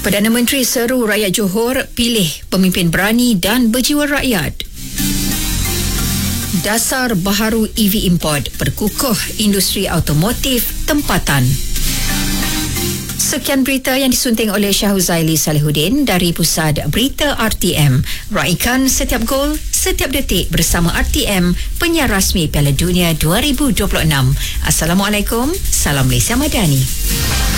Perdana Menteri seru rakyat Johor pilih pemimpin berani dan berjiwa rakyat. Dasar baharu EV import berkukuh industri automotif tempatan. Sekian berita yang disunting oleh Syahuzaili Salihuddin dari Pusat Berita RTM. Raikan setiap gol, setiap detik bersama RTM, penyiar rasmi Piala Dunia 2026. Assalamualaikum, salam Malaysia Madani.